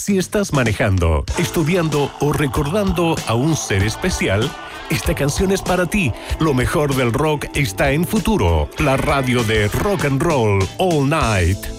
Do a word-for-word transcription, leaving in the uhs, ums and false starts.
Si estás manejando, estudiando o recordando a un ser especial, esta canción es para ti. Lo mejor del rock está en Futuro, la radio de rock and roll all night.